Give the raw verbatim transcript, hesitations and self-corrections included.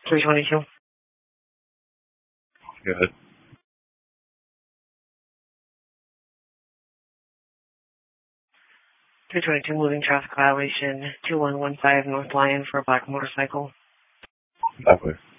three twenty-two. Go ahead. three twenty-two, moving traffic violation two one one five North Lyon for a black motorcycle. Exactly.